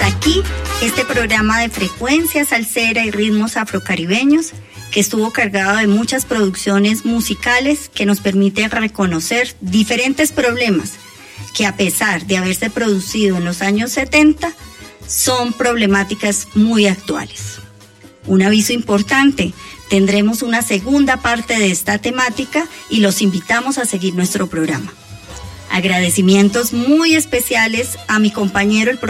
aquí este programa de frecuencia salsera y ritmos afrocaribeños que estuvo cargado de muchas producciones musicales que nos permite reconocer diferentes problemas que, a pesar de haberse producido en los años 70, son problemáticas muy actuales. Un aviso importante: tendremos una segunda parte de esta temática y los invitamos a seguir nuestro programa. Agradecimientos muy especiales a mi compañero, el